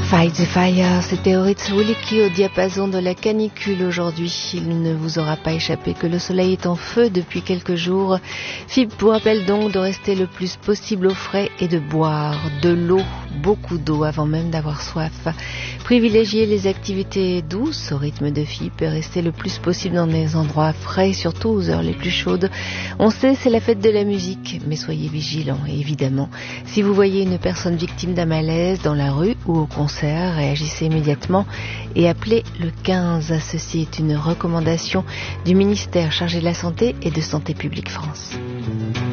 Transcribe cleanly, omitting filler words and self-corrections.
Fight the Fire, c'était Horitz Wulicki au diapason de la canicule aujourd'hui. Il ne vous aura pas échappé que le soleil est en feu depuis quelques jours. FIP vous rappelle donc de rester le plus possible au frais et de boire de l'eau, beaucoup d'eau avant même d'avoir soif. Privilégiez les activités douces au rythme de FIP et restez le plus possible dans des endroits frais, surtout aux heures les plus chaudes. On sait, c'est la fête de la musique, mais soyez vigilants. Et évidemment, si vous voyez une personne victime d'un malaise dans la rue ou au concert, réagissez immédiatement et appelez le 15. Ceci est une recommandation du ministère chargé de la Santé et de Santé publique France.